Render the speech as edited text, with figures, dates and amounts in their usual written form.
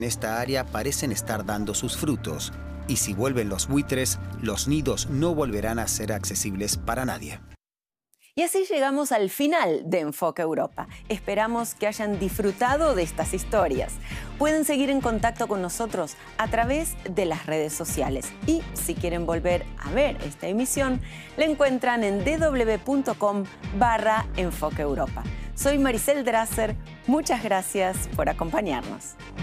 En esta área parecen estar dando sus frutos, y si vuelven los buitres, los nidos no volverán a ser accesibles para nadie. Y así llegamos al final de Enfoque Europa. Esperamos que hayan disfrutado de estas historias. Pueden seguir en contacto con nosotros a través de las redes sociales. Y si quieren volver a ver esta emisión, la encuentran en www.com/Enfoque Europa. Soy Maricel Drasser. Muchas gracias por acompañarnos.